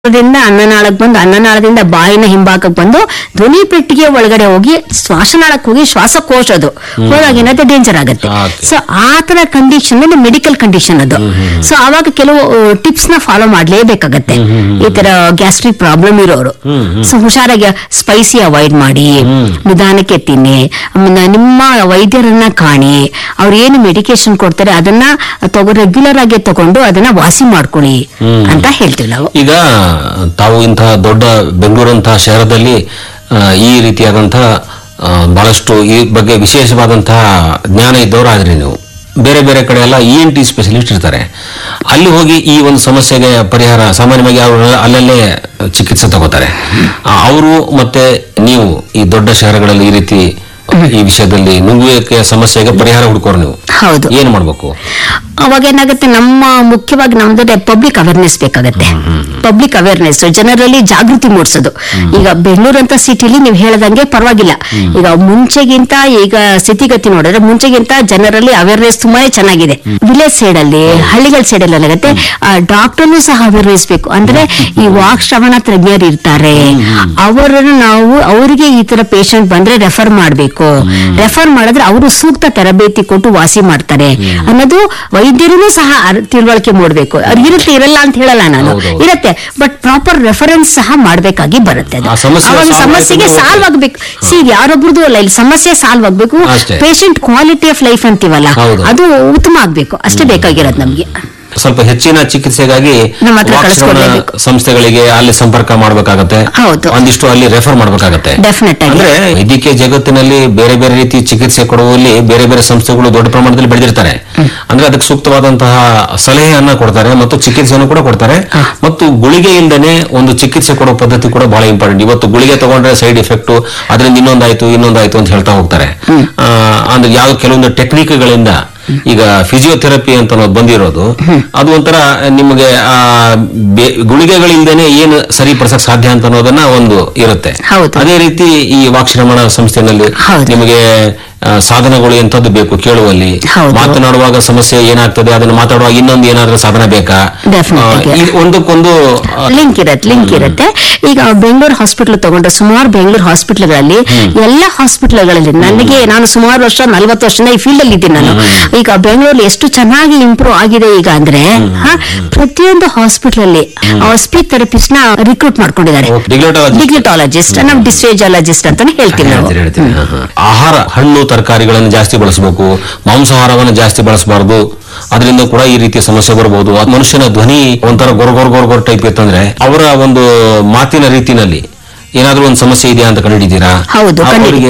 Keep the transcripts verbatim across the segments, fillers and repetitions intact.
ದಿಂದ ಅನ್ನನಾಳಕ್ ಬಂದು ಅನ್ನನಾಳದಿಂದ ಬಾಯಿನ ಹಿಂಭಾಗಕ್ಕೆ ಬಂದು ಧ್ವನಿ ಪೆಟ್ಟಿಗೆ ಒಳಗಡೆ ಹೋಗಿ ಶ್ವಾಸನಾಳಕ್ಕೆ ಹೋಗಿ ಶ್ವಾಸಕೋಶ ಅದು ಹೋದಾಗ ಏನಾದ್ರೆ ಡೇಂಜರ್ ಆಗುತ್ತೆ. ಸೊ ಆ ತರ ಕಂಡೀಷನ್ ಮೆಡಿಕಲ್ ಕಂಡೀಷನ್ ಅದು. ಸೊ ಆವಾಗ ಕೆಲವು ಟಿಪ್ಸ್ ನ ಫಾಲೋ ಮಾಡ್ಲೇಬೇಕಾಗತ್ತೆ ಈ ತರ ಗ್ಯಾಸ್ಟ್ರಿಕ್ ಪ್ರಾಬ್ಲಮ್ ಇರೋರು. ಸೊ ಹುಷಾರಾಗಿ ಸ್ಪೈಸಿ ಅವಾಯ್ಡ್ ಮಾಡಿ, ನಿಧಾನಕ್ಕೆ ತಿನ್ನಿ, ಆಮೇಲೆ ನಿಮ್ಮ ವೈದ್ಯರನ್ನ ಕಾಣಿ, ಅವ್ರು ಏನು ಮೆಡಿಕೇಶನ್ ಕೊಡ್ತಾರೆ ಅದನ್ನ ತಗೋ ರೆಗ್ಯುಲರ್ ಆಗಿ ತಗೊಂಡು ಅದನ್ನ ವಾಸಿ ಮಾಡ್ಕೊಳ್ಳಿ ಅಂತ ಹೇಳ್ತೀವಿ ನಾವು. ಈಗ ತಾವು ಇಂತಹ ದೊಡ್ಡ ಬೆಂಗಳೂರಂತಹ ಶಹರದಲ್ಲಿ ಈ ರೀತಿಯಾದಂತಹ ಬಹಳಷ್ಟು ಈ ಬಗ್ಗೆ ವಿಶೇಷವಾದಂತಹ ಜ್ಞಾನ ಇದ್ದವರಾದ್ರಿ ನೀವು. ಬೇರೆ ಬೇರೆ ಕಡೆ ಎಲ್ಲ ಇ ಎನ್ ಟಿ ಸ್ಪೆಷಲಿಸ್ಟ್ ಇರ್ತಾರೆ. ಅಲ್ಲಿ ಹೋಗಿ ಈ ಒಂದು ಸಮಸ್ಯೆಗೆ ಪರಿಹಾರ ಸಾಮಾನ್ಯವಾಗಿ ಅವರು ಅಲ್ಲಲ್ಲೇ ಚಿಕಿತ್ಸೆ ತಗೋತಾರೆ. ಅವರು ಮತ್ತೆ ನೀವು ಈ ದೊಡ್ಡ ಶಹರಗಳಲ್ಲಿ ಈ ರೀತಿ ಈ ವಿಷಯದಲ್ಲಿ ನುಂಗುವಿಕೆ ಸಮಸ್ಯೆಗೆ ಪರಿಹಾರ ಹುಡುಕೋರು ನೀವು. ಹೌದು, ಏನ್ ಮಾಡ್ಬೇಕು? ಅವಾಗ ಏನಾಗುತ್ತೆ, ನಮ್ಮ ಮುಖ್ಯವಾಗಿ ನಮ್ದು ಪಬ್ಲಿಕ್ ಅವೇರ್ನೆಸ್ ಬೇಕಾಗತ್ತೆ. ಪಬ್ಲಿಕ್ ಅವೇರ್ನೆಸ್, ಜನರಲ್ಲಿ ಜಾಗೃತಿ ಮೂಡಿಸೋದು. ಈಗ ಬೆಂಗಳೂರಂತ ಸಿಟಿಲಿ ನೀವು ಹೇಳದಂಗೆ ಪರವಾಗಿಲ್ಲ, ಈಗ ಮುಂಚೆಗಿಂತ ಈಗ ಸ್ಥಿತಿಗತಿ ನೋಡಿದ್ರೆ ಮುಂಚೆಗಿಂತ ಜನರಲ್ಲಿ ಅವೇರ್ನೆಸ್ ತುಂಬಾನೇ ಚೆನ್ನಾಗಿದೆ. ವಿಲೇಜ್ ಸೈಡ್ ಅಲ್ಲಿ, ಹಳ್ಳಿಗಳ ಸೈಡ್ ಅಲ್ಲಿ ಏನಾಗುತ್ತೆ, ಡಾಕ್ಟರ್ನು ಸಹ ಅವೇರ್ನೆಸ್ ಬೇಕು. ಅಂದ್ರೆ ಈ ವಾಕ್ ಶ್ರವಣ ತಜ್ಞರು ಇರ್ತಾರೆ, ಅವರನ್ನು ನಾವು ಅವರಿಗೆ ಈ ತರ ಪೇಷಂಟ್ ಬಂದ್ರೆ ರೆಫರ್ ಮಾಡ್ಬೇಕು. ರೆಫರ್ ಮಾಡಿದ್ರೆ ಅವರು ಸೂಕ್ತ ತರಬೇತಿ ಕೊಟ್ಟು ವಾಸಿ ಮಾಡ್ತಾರೆ ಅನ್ನೋದು ವೈದ್ಯರೂ ಸಹ ತಿಳುವಳಿಕೆ ಮೂಡಬೇಕು. ಅವ್ರು ಇರುತ್ತೆ ಇರಲ್ಲ ಅಂತ ಹೇಳಲ್ಲ ನಾನು, ಇರುತ್ತೆ, ಬಟ್ ಪ್ರಾಪರ್ ರೆಫರೆನ್ಸ್ ಸಹ ಮಾಡ್ಬೇಕಾಗಿ ಬರುತ್ತೆ. ಅದು ಅವಾಗ ಸಮಸ್ಯೆಗೆ ಸಾಲ್ವ್ ಆಗ್ಬೇಕು. ಸಿ ಯಾರೊಬ್ರದ್ದು ಅಲ್ಲ, ಇಲ್ಲಿ ಸಮಸ್ಯೆ ಸಾಲ್ವ್ ಆಗ್ಬೇಕು. ಪೇಷಂಟ್ ಕ್ವಾಲಿಟಿ ಆಫ್ ಲೈಫ್ ಅಂತೀವಲ್ಲ, ಅದು ಉತ್ತಮ ಆಗ್ಬೇಕು. ಅಷ್ಟೇ ಬೇಕಾಗಿರೋದು ನಮ್ಗೆ. ಸ್ವಲ್ಪ ಹೆಚ್ಚಿನ ಚಿಕಿತ್ಸೆಗಾಗಿ ಸಂಸ್ಥೆಗಳಿಗೆ ಅಲ್ಲಿ ಸಂಪರ್ಕ ಮಾಡಬೇಕಾಗತ್ತೆ, ಒಂದಿಷ್ಟು ಅಲ್ಲಿ ರೆಫರ್ ಮಾಡಬೇಕಾಗತ್ತೆ. ಅಂದ್ರೆ ವೈದ್ಯಕೀಯ ಜಗತ್ತಿನಲ್ಲಿ ಬೇರೆ ಬೇರೆ ರೀತಿ ಚಿಕಿತ್ಸೆ ಕೊಡುವಲ್ಲಿ ಬೇರೆ ಬೇರೆ ಸಂಸ್ಥೆಗಳು ದೊಡ್ಡ ಪ್ರಮಾಣದಲ್ಲಿ ಬೆಳೆದಿರ್ತಾರೆ. ಅಂದ್ರೆ ಅದಕ್ಕೆ ಸೂಕ್ತವಾದಂತಹ ಸಲಹೆಯನ್ನ ಕೊಡ್ತಾರೆ ಮತ್ತು ಚಿಕಿತ್ಸೆಯನ್ನು ಕೂಡ ಕೊಡ್ತಾರೆ. ಮತ್ತು ಗುಳಿಗೆ ಇಲ್ಲದೆ ಒಂದು ಚಿಕಿತ್ಸೆ ಕೊಡೋ ಪದ್ಧತಿ ಕೂಡ ಬಹಳ ಇಂಪಾರ್ಟೆಂಟ್. ಇವತ್ತು ಗುಳಿಗೆ ತಗೊಂಡ್ರೆ ಸೈಡ್ ಎಫೆಕ್ಟ್, ಅದರಿಂದ ಇನ್ನೊಂದಾಯ್ತು ಇನ್ನೊಂದಾಯ್ತು ಅಂತ ಹೇಳ್ತಾ ಹೋಗ್ತಾರೆ. ಅಂದ್ರೆ ಯಾವ ಕೆಲವೊಂದು ಟೆಕ್ನಿಕ್ಗಳಿಂದ ಈಗ ಫಿಸಿಯೋಥೆರಪಿ ಅಂತ ಬಂದಿರೋದು, ಅದು ಒಂಥರ ನಿಮಗೆ ಆ ಗುಳಿಗೆಗಳಿಂದನೇ ಏನು ಸರಿಪಡಿಸಕ್ ಸಾಧ್ಯ ಅಂತ ಅನ್ನೋದನ್ನ ಒಂದು ಇರುತ್ತೆ. ಅದೇ ರೀತಿ ಈ ವಾಕ್ಶ್ರಮಣ ಸಂಸ್ಥೆನಲ್ಲಿ ನಿಮಗೆ ಸಾಧನಗಳು ಎಂತದ್ದು ಬೇಕು ಕೇಳುವಲ್ಲಿ, ಮಾತನಾಡುವಾಗ ಸಮಸ್ಯೆ ಏನಾಗ್ತದೆ ಅದನ್ನು ಮಾತಾಡುವಾಗ ಇನ್ನೊಂದು ಏನಾದ್ರೂ ಸಾಧನ ಬೇಕಾ, ಒಂದಕ್ಕೊಂದು ಲಿಂಕ್ ಇರತ್ತೆ ಲಿಂಕ್ ಇರುತ್ತೆ ಈಗ ಬೆಂಗಳೂರು ಹಾಸ್ಪಿಟಲ್ ತಗೊಂಡ್ರೆ ಸುಮಾರು ಬೆಂಗಳೂರು ಹಾಸ್ಪಿಟಲ್ಗಳಲ್ಲಿ ಎಲ್ಲ ಹಾಸ್ಪಿಟಲ್ಗಳಲ್ಲಿ ನನಗೆ ನಾನು ಸುಮಾರು ವರ್ಷ ನಲ್ವತ್ತು ವರ್ಷದಿಂದ ಈ ಫೀಲ್ಡ್ ಅಲ್ಲಿ ಇದ್ದೀನಿ ನಾನು. ಈಗ ಬೆಂಗಳೂರಲ್ಲಿ ಎಷ್ಟು ಚೆನ್ನಾಗಿ ಇಂಪ್ರೂವ್ ಆಗಿದೆ ಈಗ ಅಂದ್ರೆ, ಪ್ರತಿಯೊಂದು ಹಾಸ್ಪಿಟಲ್ ಅಲ್ಲಿ ಸ್ಪೀಚ್ ಥೆರಪಿಸ್ಟ್ ನ ರಿಕ್ರೂಟ್ ಮಾಡ್ಕೊಂಡಿದ್ದಾರೆ. ಡಿಗ್ಲಿಟಾಲಜಿಸ್ಟ್, ನಾವು ಡಿಸ್ಫೇಜಿಯಾಲಜಿಸ್ಟ್ ಅಂತಾನೆ ಹೇಳ್ತೀವಿ ನಾವು. ಆಹಾರ, ಹಣ್ಣು ತರಕಾರಿಗಳನ್ನು ಜಾಸ್ತಿ ಬಳಸಬೇಕು, ಮಾಂಸಾಹಾರವನ್ನು ಜಾಸ್ತಿ ಬಳಸಬಾರದು. ಅದರಿಂದ ಕೂಡ ಈ ರೀತಿಯ ಸಮಸ್ಯೆ ಬರಬಹುದು. ಮನುಷ್ಯನ ಧ್ವನಿ ಒಂಥರ ಗೊರ್ ಗೊರ್ ಗೊರ್ ಗೊರ್ ಟೈಪ್ ಇತ್ತಂದ್ರೆ ಅವರ ಒಂದು ಮಾತಿನ ರೀತಿನಲ್ಲಿ ಏನಾದ್ರೂ ಒಂದು ಸಮಸ್ಯೆ ಇದೆಯಾ ಅಂತ ಕಂಡಿದ್ದೀರಾ? ಹೌದು,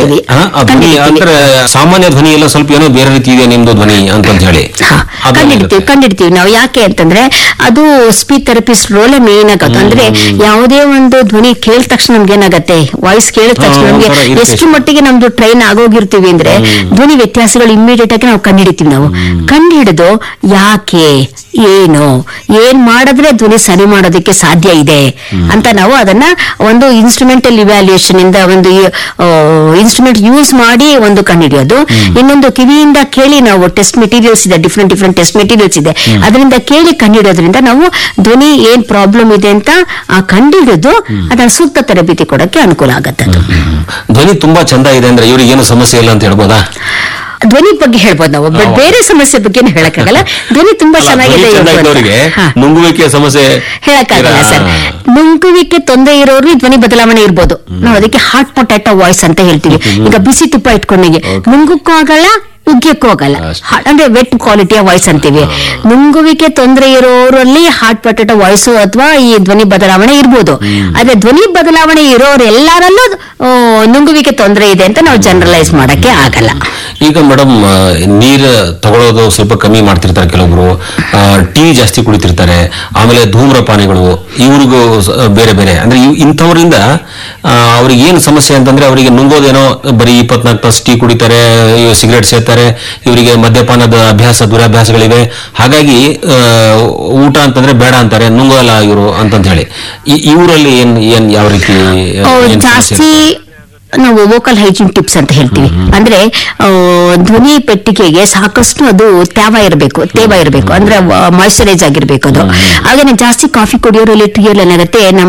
ಅಂದ್ರೆ ಸಾಮಾನ್ಯ ಧ್ವನಿ ಎಲ್ಲ ಸ್ವಲ್ಪ ಏನೋ ಬೇರೆ ರೀತಿ ಇದೆ ನಿಮ್ದು ಧ್ವನಿ ಅಂತ ಹೇಳಿ ಕಂಡಿಡ್ತೀವಿ ಕಂಡಿಡ್ತೀವಿ ನಾವು. ಯಾಕೆ ಅಂತಂದ್ರೆ ಅದು ಸ್ಪೀಚ್ ಥೆರಪಿಸ್ಟ್ ರೋಲ್ ಮೇನ್ ಆಗತ್ತೆ. ಅಂದ್ರೆ ಯಾವುದೇ ಒಂದು ಧ್ವನಿ ಕೇಳಿದ ತಕ್ಷಣ ನಮ್ಗೆ ಏನಾಗತ್ತೆ, ವಾಯ್ಸ್ ಕೇಳಿದ ತಕ್ಷಣ ನಮ್ಗೆ ಎಷ್ಟು ಮಟ್ಟಿಗೆ ನಮ್ದು ಟ್ರೈನ್ ಆಗೋಗಿರ್ತೀವಿ ಅಂದ್ರೆ ಧ್ವನಿ ವ್ಯತ್ಯಾಸಗಳು ಇಮ್ಮಿಡಿಯೇಟ್ ಆಗಿ ನಾವು ಕಂಡುಹಿಡಿತೀವಿ. ನಾವು ಕಂಡುಹಿಡಿದು ಯಾಕೆ, ಏನು, ಏನ್ ಮಾಡಿದ್ರೆ ಧ್ವನಿ ಸರಿ ಮಾಡೋದಕ್ಕೆ ಸಾಧ್ಯ ಇದೆ ಅಂತ ನಾವು ಅದನ್ನ ಒಂದು ಇನ್ಸ್ಟ್ರೂಮೆಂಟಲ್ ಇವ್ಯಾಲ್ಯೂಯೇಷನ್ ಇಂದ ಒಂದು ಇನ್ಸ್ಟ್ರೂಮೆಂಟ್ ಯೂಸ್ ಮಾಡಿ ಒಂದು ಕಂಡುಹಿಡಿಯೋದು. ಇನ್ನೊಂದು ಕಿವಿಯಿಂದ ಕೇಳಿ ನಾವು ಟೆಸ್ಟ್ ಮೆಟೀರಿಯಲ್ಸ್ ಇದೆ, ಡಿಫ್ರೆಂಟ್ ಡಿಫ್ರೆಂಟ್ ಟೆಸ್ಟ್ ಮೆಟೀರಿಯಲ್ಸ್ ಇದೆ, ಅದರಿಂದ ಕೇಳಿ ಕಂಡುಹಿಡಿಯೋದ್ರಿಂದ ನಾವು ಧ್ವನಿ ಏನ್ ಪ್ರಾಬ್ಲಮ್ ಇದೆ ಅಂತ ಕಂಡುಹಿಡಿದು ಅದನ್ನ ಸೂಕ್ತ ತರಬೇತಿ ಕೊಡಕ್ಕೆ ಅನುಕೂಲ ಆಗತ್ತೆ. ಧ್ವನಿ ತುಂಬಾ ಚಂದ ಇದೆ ಅಂದ್ರೆ ಇವ್ರಿಗೆ ಏನು ಸಮಸ್ಯೆ ಇಲ್ಲ ಅಂತ ಹೇಳ್ಬೋದಾ? ಧ್ವನಿ ಬಗ್ಗೆ ಹೇಳ್ಬೋದು ನಾವು, ಬಟ್ ಬೇರೆ ಸಮಸ್ಯೆ ಬಗ್ಗೆ ಹೇಳಕ್ಕಾಗಲ್ಲ. ಧ್ವನಿ ತುಂಬಾ ಚೆನ್ನಾಗಿದೆ, ನುಂಗುವಿಕೆ ಸಮಸ್ಯೆ ಹೇಳಕ್ಕಾಗಲ್ಲ ಸರ್. ನುಂಗುವಿಕೆ ತೊಂದರೆ ಇರೋರು ಧ್ವನಿ ಬದಲಾವಣೆ ಇರ್ಬೋದು. ನಾವು ಅದಕ್ಕೆ ಹಾಟ್ ಪೊಟ್ಯಾಟೋ ವಾಯ್ಸ್ ಅಂತ ಹೇಳ್ತೀವಿ. ಈಗ ಬಿಸಿ ತುಪ್ಪ ಇಟ್ಕೊಂಡಾಗೆ ನುಂಗಕ್ಕೂ ಆಗಲ್ಲ, ಉಗ್ಯಕ್ಕೂ ಆಗಲ್ಲ, ಅಂದ್ರೆ ವೆಟ್ ಕ್ವಾಲಿಟಿಯ ವಾಯ್ಸ್ ಅಂತೀವಿ. ನುಂಗುವಿಕೆ ತೊಂದರೆ ಇರೋರಲ್ಲಿ ಹಾರ್ಟ್ ಪೊಟ್ಯಾಟೋ ವಾಯ್ಸ್ ಅಥವಾ ಈ ಧ್ವನಿ ಬದಲಾವಣೆ ಇರ್ಬೋದು. ಆದ್ರೆ ಧ್ವನಿ ಬದಲಾವಣೆ ಇರೋರು ಎಲ್ಲರಲ್ಲೂ ನುಂಗುವಿಕೆ ತೊಂದರೆ ಇದೆ ಅಂತ ನಾವು ಜನರಲೈಸ್ ಮಾಡಕ್ಕೆ ಆಗಲ್ಲ. ಈಗ ಮೇಡಮ್, ನೀರು ತಗೊಳ್ಳೋದು ಸ್ವಲ್ಪ ಕಮ್ಮಿ ಮಾಡ್ತಿರ್ತಾರೆ ಕೆಲವೊಬ್ರು, ಟೀ ಜಾಸ್ತಿ ಕುಡಿತಿರ್ತಾರೆ, ಆಮೇಲೆ ಧೂಮ್ರಪಾನಿಗಳು, ಇವ್ರಿಗೂ ಬೇರೆ ಬೇರೆ ಅಂದ್ರೆ ಇಂಥವ್ರಿಂದ ಅವ್ರಿಗೆ ಏನು ಸಮಸ್ಯೆ ಅಂತಂದ್ರೆ ಅವರಿಗೆ ನುಂಗೋದೇನೋ ಬರೀ ಇಪ್ಪತ್ನಾಲ್ಕು ತಾಸು ಟೀ ಕುಡಿತಾರೆ, ಸಿಗರೇಟ್ ಸೇರ್ತಾರೆ, ಇವರಿಗೆ ಮದ್ಯಪಾನದ ಅಭ್ಯಾಸ ದುರಾಭ್ಯಾಸಗಳಿವೆ. ಹಾಗಾಗಿ ಊಟ ಅಂತಂದ್ರೆ ಬೇಡ ಅಂತಾರೆ, ನುಂಗೋಲ್ಲ ಇವರು ಅಂತಂತ ಹೇಳಿ. ಇವರಲ್ಲಿ ಏನ್ ಏನ್ ಯಾವ ರೀತಿ ಜಾಸ್ತಿ ನಾವು ವೋಕಲ್ ಹೈಜೀನ್ ಟಿಪ್ಸ್ ಅಂತ ಹೇಳ್ತೀವಿ. ಅಂದ್ರೆ ಧ್ವನಿ ಪೆಟ್ಟಿಗೆಗೆ ಸಾಕಷ್ಟು ಅದು ತೇವ ಇರಬೇಕು ತೇವ ಇರಬೇಕು ಅಂದ್ರೆ ಮಾಯಿಶ್ಚರೈಸ್ ಆಗಿರ್ಬೇಕು ಅದು. ಹಾಗೇನೆ ಜಾಸ್ತಿ ಕಾಫಿ ಕುಡಿಯೋರಲ್ಲಿ ಟೀಯಲ್ಲಿ ಏನಾಗುತ್ತೆ, ನಮ್ಮ